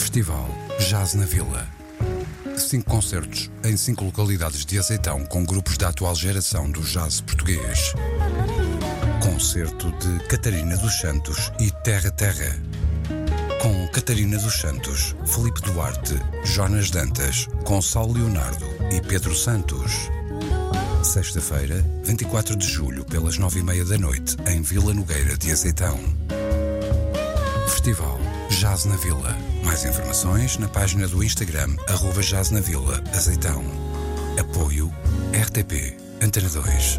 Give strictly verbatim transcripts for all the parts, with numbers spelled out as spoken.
Festival Jazz na Vila. Cinco concertos em cinco localidades de Azeitão com grupos da atual geração do jazz português. Concerto de Catarina dos Santos e Terra Terra. Com Catarina dos Santos, Filipe Duarte, Jonas Dantas, Gonçalo Leonardo e Pedro Santos. Sexta-feira, vinte e quatro de julho, pelas nove e meia da noite, em Vila Nogueira de Azeitão. Festival Jazz na Vila. Mais informações na página do Instagram, arroba Jazz na Vila, Azeitão. Apoio R T P, Antena dois.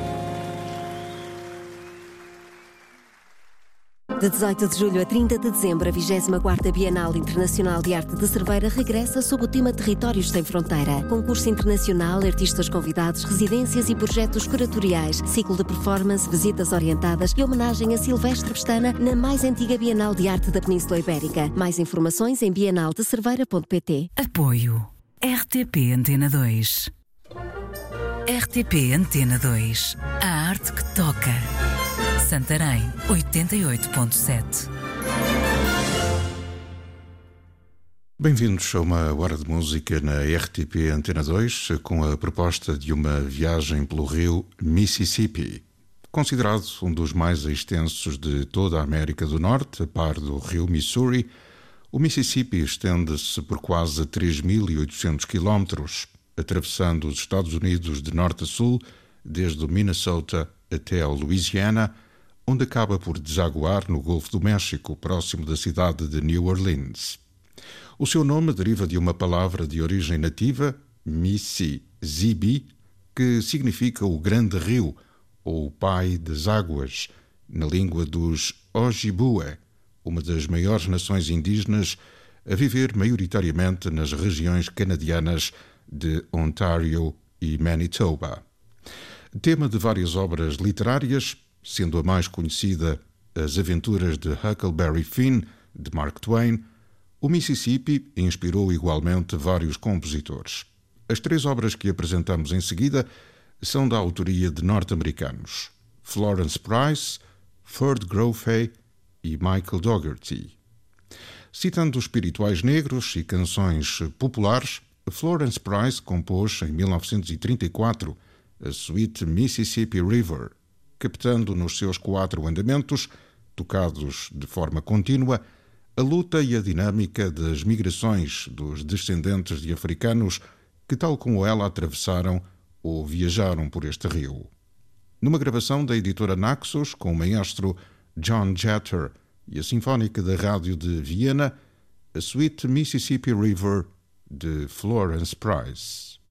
De dezoito de julho a trinta de dezembro, a vigésima quarta Bienal Internacional de Arte de Cerveira regressa sob o tema Territórios Sem Fronteira. Concurso internacional, artistas convidados, residências e projetos curatoriais, ciclo de performance, visitas orientadas e homenagem a Silvestre Pestana na mais antiga Bienal de Arte da Península Ibérica. Mais informações em bienal de cerveira ponto pt. Apoio R T P Antena dois. R T P Antena dois. A arte que toca. Santarém, oitenta e oito ponto sete. Bem-vindos a uma hora de música na R T P Antena dois, com a proposta de uma viagem pelo rio Mississippi. Considerado um dos mais extensos de toda a América do Norte, a par do rio Missouri, o Mississippi estende-se por quase três mil e oitocentos quilómetros, atravessando os Estados Unidos de norte a sul, desde o Minnesota até a Louisiana, onde acaba por desaguar no Golfo do México, próximo da cidade de New Orleans. O seu nome deriva de uma palavra de origem nativa, Mississippi, que significa o grande rio, ou o pai das águas, na língua dos Ojibwe, uma das maiores nações indígenas a viver maioritariamente nas regiões canadianas de Ontário e Manitoba. Tema de várias obras literárias, sendo a mais conhecida As Aventuras de Huckleberry Finn, de Mark Twain, o Mississippi inspirou igualmente vários compositores. As três obras que apresentamos em seguida são da autoria de norte-americanos: Florence Price, Ferd Grove e Michael Dougherty. Citando espirituais negros e canções populares, Florence Price compôs em mil novecentos e trinta e quatro a suíte Mississippi River, captando nos seus quatro andamentos, tocados de forma contínua, a luta e a dinâmica das migrações dos descendentes de africanos que, tal como ela, atravessaram ou viajaram por este rio. Numa gravação da editora Naxos, com o maestro John Jeter e a Sinfónica da Rádio de Viena, a suíte Mississippi River, de Florence Price.